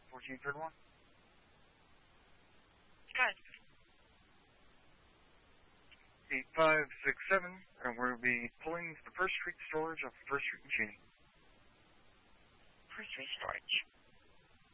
1431. Good. 8567, and we'll be pulling the First Street storage off the First Street and Cheney. First Street storage.